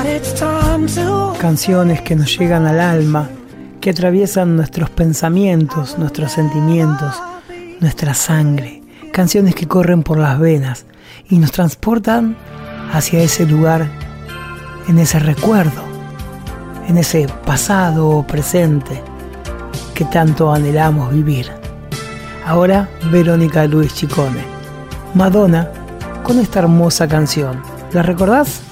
Canciones que nos llegan al alma, que atraviesan nuestros pensamientos, nuestros sentimientos, nuestra sangre. Canciones que corren por las venas y nos transportan hacia ese lugar, en ese recuerdo, en ese pasado o presente que tanto anhelamos vivir. Ahora Verónica Luis Chicone, Madonna, con esta hermosa canción. ¿La recordás?